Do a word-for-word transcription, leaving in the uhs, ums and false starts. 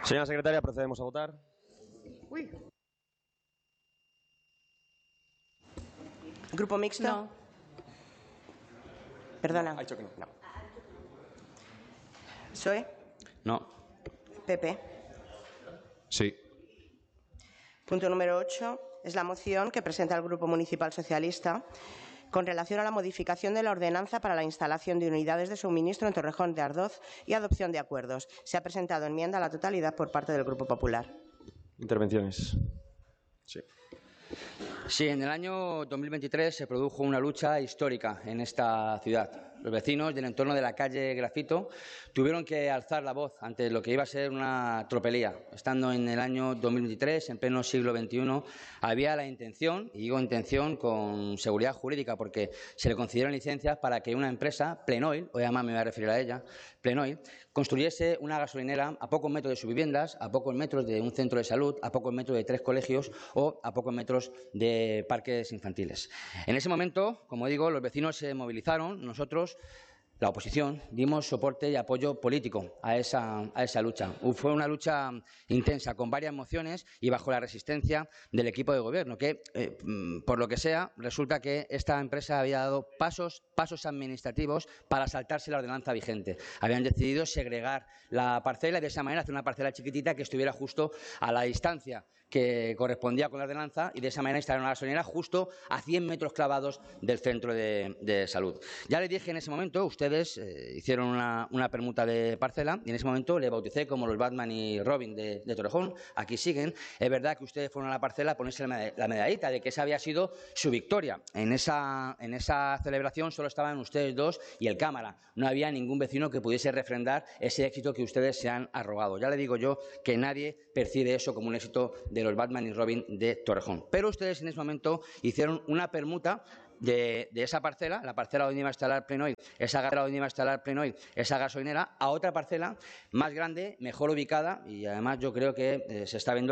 Señora secretaria, procedemos a votar. Uy. ¿Grupo mixto? No. Perdona. Ha dicho que no. No. ¿P S O E? No. P P. Sí. Punto número ocho es la moción que presenta el Grupo Municipal Socialista con relación a la modificación de la ordenanza para la instalación de unidades de suministro en Torrejón de Ardoz y adopción de acuerdos. Se ha presentado enmienda a la totalidad por parte del Grupo Popular. Intervenciones. Sí. Sí, en el año dos mil veintitrés se produjo una lucha histórica en esta ciudad. Los vecinos del entorno de la calle Grafito tuvieron que alzar la voz ante lo que iba a ser una tropelía. Estando en el año dos mil veintitrés, en pleno siglo veintiuno, había la intención, y digo intención con seguridad jurídica, porque se le concedieron licencias para que una empresa, Plenoil, hoy además me voy a referir a ella, Plenoil, construyese una gasolinera a pocos metros de sus viviendas, a pocos metros de un centro de salud, a pocos metros de tres colegios o a pocos metros de parques infantiles. En ese momento, como digo, los vecinos se movilizaron. Nosotros, la oposición, dimos soporte y apoyo político a esa, a esa lucha. Fue una lucha intensa, con varias mociones y bajo la resistencia del equipo de gobierno, que, eh, por lo que sea, resulta que esta empresa había dado pasos, pasos administrativos para saltarse la ordenanza vigente. Habían decidido segregar la parcela y de esa manera hacer una parcela chiquitita que estuviera justo a la distancia que correspondía con la ordenanza y de esa manera instalar una gasolinera justo a cien metros clavados del centro de, de salud. Ya les dije en ese momento, ustedes eh, hicieron una, una permuta de parcela y en ese momento le bauticé como los Batman y Robin de, de Torrejón. Aquí siguen. Es verdad que ustedes fueron a la parcela a ponerse la, la medallita de que esa había sido su victoria. En esa, en esa celebración solo estaban ustedes dos y el cámara. No había ningún vecino que pudiese refrendar ese éxito que ustedes se han arrogado. Ya le digo yo que nadie percibe eso como un éxito de los Batman y Robin de Torrejón. Pero ustedes en ese momento hicieron una permuta de, de esa parcela, la parcela donde iba a instalar Plenoil, esa parcela donde iba a instalar Plenoil, esa gasolinera, a otra parcela más grande, mejor ubicada y además yo creo que eh, se está viendo